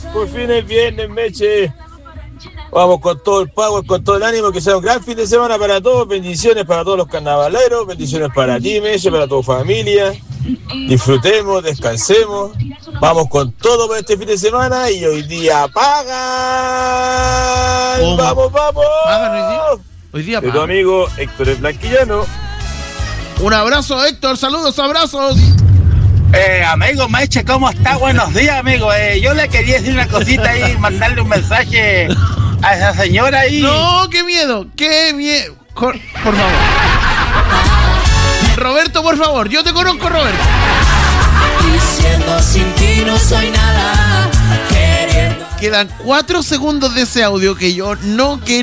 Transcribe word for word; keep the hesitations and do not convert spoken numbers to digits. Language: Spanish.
por fin es viernes, Meche. Vamos con todo el power, con todo el ánimo, que sea un gran fin de semana para todos. Bendiciones para todos los carnavaleros, bendiciones para ti, Meche, para tu familia. Disfrutemos, descansemos. Vamos con todo para este fin de semana y hoy día pagan. ¿Cómo? Vamos, vamos. ¿Pagan hoy día? Hoy día De tu pagan. amigo Héctor el Blanquillano. Un abrazo, Héctor. Saludos, abrazos. Eh, amigo Meche, ¿cómo está? Buenos días, amigo. Eh, yo le quería decir una cosita ahí, mandarle un mensaje a esa señora ahí. No, qué miedo, qué miedo. Por favor. Roberto, por favor. Yo te conozco, Roberto. Diciendo sin ti no soy nada. Queriendo... Quedan cuatro segundos de ese audio que yo no quería.